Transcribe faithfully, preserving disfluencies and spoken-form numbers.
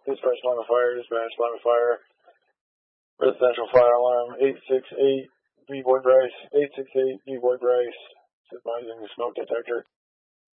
Dispatch line of fire, dispatch line of fire. Residential fire alarm eight six eight, B. Boy Bryce, eight six eight, B. Boy Bryce, advising the smoke detector.